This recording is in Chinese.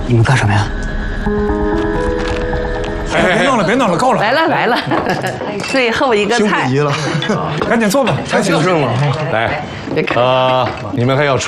你们干什么呀？ 哎，别弄了，别弄了，够了。 来了，最后一个菜， 了， 赶紧坐吧，太兴盛了。 来，你们还要